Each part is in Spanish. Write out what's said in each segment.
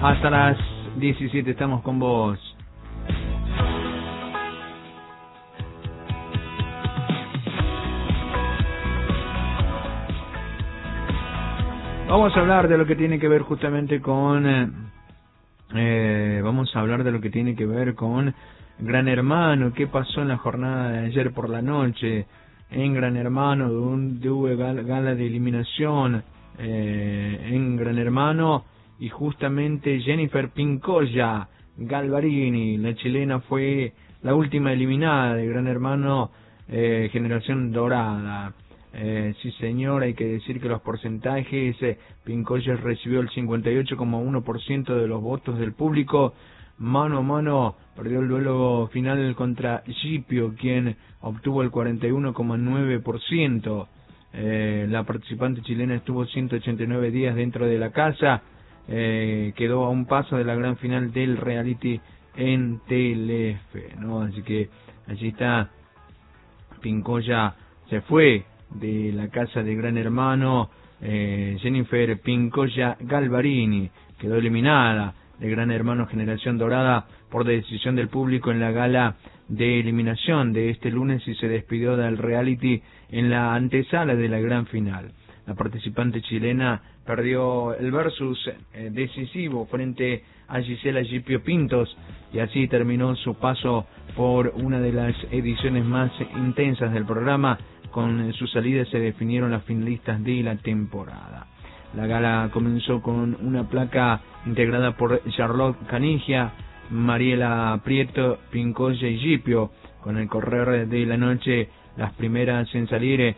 Hasta las 17 estamos con vos. Vamos a hablar de lo que tiene que ver justamente con Gran Hermano. ¿Qué pasó en la jornada de ayer por la noche en Gran Hermano? Hubo gala de eliminación en Gran Hermano, y justamente Jennifer Pincoya Galvarini, la chilena, fue la última eliminada de Gran Hermano Generación Dorada. Sí señor, hay que decir que los porcentajes, Pincoya recibió el 58,1% de los votos del público. Mano a mano perdió el duelo final contra Gipio, quien obtuvo el 41,9%. La participante chilena estuvo 189 días dentro de la casa, quedó a un paso de la gran final del reality en Telefe, ¿no? Así que allí está, Pincoya se fue de la casa de Gran Hermano. Jennifer Pincoya Galvarini quedó eliminada de Gran Hermano Generación Dorada por decisión del público en la gala de eliminación de este lunes, y se despidió del reality en la antesala de la gran final. La participante chilena perdió el versus decisivo frente a Gisela Gipio Pintos, y así terminó su paso por una de las ediciones más intensas del programa. Con su salida se definieron las finalistas de la temporada. La gala comenzó con una placa integrada por Charlotte Canigia, Mariela Prieto, Pincoya y Gipio. Con el correr de la noche, las primeras en salir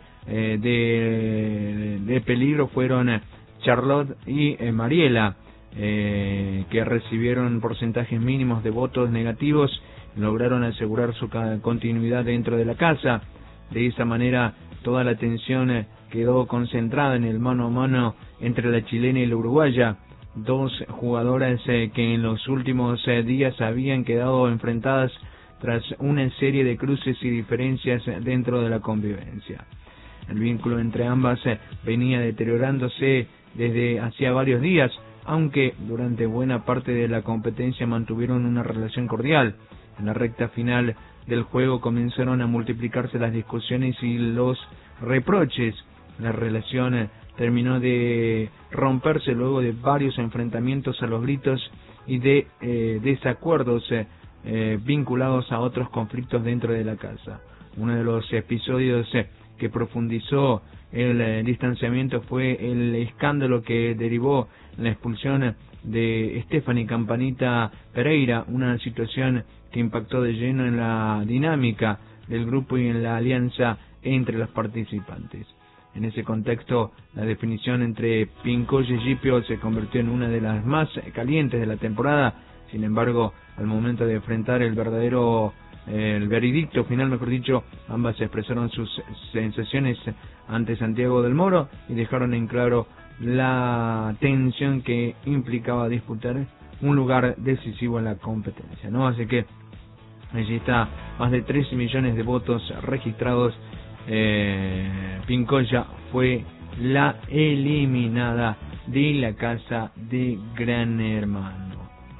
de peligro fueron Charlotte y Mariela, que recibieron porcentajes mínimos de votos negativos y lograron asegurar su continuidad dentro de la casa. De esa manera, toda la atención quedó concentrada en el mano a mano entre la chilena y la uruguaya, dos jugadoras que en los últimos días habían quedado enfrentadas tras una serie de cruces y diferencias dentro de la convivencia. El vínculo entre ambas venía deteriorándose desde hacía varios días, aunque durante buena parte de la competencia mantuvieron una relación cordial. En la recta final del juego comenzaron a multiplicarse las discusiones y los reproches. La relación terminó de romperse luego de varios enfrentamientos a los gritos y de desacuerdos vinculados a otros conflictos dentro de la casa. Uno de los episodios que profundizó el distanciamiento fue el escándalo que derivó en la expulsión de Stephanie Campanita Pereira, una situación que impactó de lleno en la dinámica del grupo y en la alianza entre los participantes. En ese contexto, la definición entre Pincoya y Gipio se convirtió en una de las más calientes de la temporada. Sin embargo, al momento de enfrentar el veredicto final, mejor dicho, ambas expresaron sus sensaciones ante Santiago del Moro y dejaron en claro la tensión que implicaba disputar un lugar decisivo en la competencia, ¿no? Así que allí está, más de 13 millones de votos registrados. Pincoya fue la eliminada de la casa de Gran Hermano.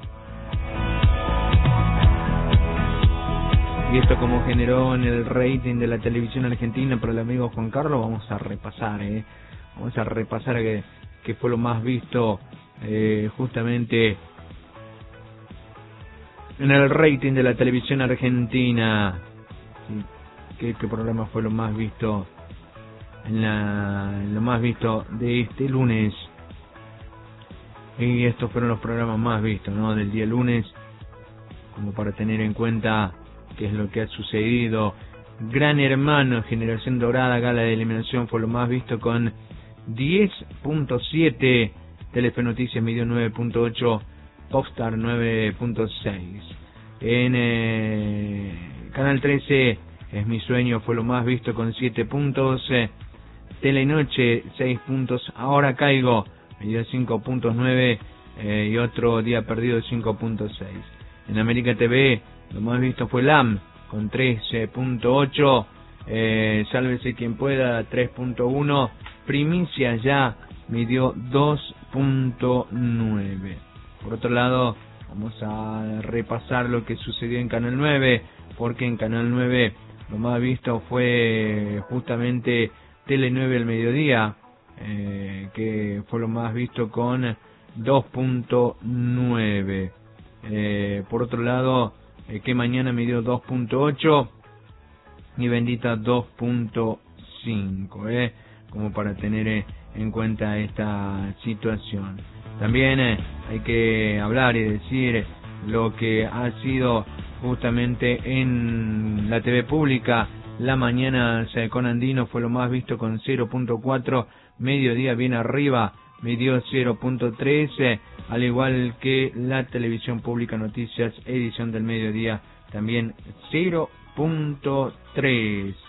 Y esto como generó en el rating de la televisión argentina para el amigo Juan Carlos. Vamos a repasar que fue lo más visto justamente en el rating de la televisión argentina. ¿Qué programa fue lo más visto lo más visto de este lunes? Y estos fueron los programas más vistos, ¿no?, del día lunes, como para tener en cuenta qué es lo que ha sucedido. Gran Hermano Generación Dorada, gala de eliminación, fue lo más visto con 10.7, Telefe Noticias midió 9.8, Popstar 9.6. En Canal 13, Es mi sueño, fue lo más visto con 7 puntos. Telenoche 6 puntos. Ahora caigo, midió 5.9 y otro día perdido 5.6. En América TV, lo más visto fue LAM con 13.8. Sálvese quien pueda 3.1. Primicia ya midió 2.9. Por otro lado, vamos a repasar lo que sucedió en Canal 9, porque en Canal 9 lo más visto fue justamente Tele 9 al mediodía, que fue lo más visto con 2.9. Por otro lado, Que Mañana me dio 2.8 y Bendita 2.5, como para tener en cuenta esta situación. También hay que hablar y decir lo que ha sido justamente en la TV pública. La Mañana con Andino fue lo más visto con 0.4, Mediodía bien arriba, me dio 0.3, al igual que la Televisión Pública Noticias, edición del mediodía, también 0.3.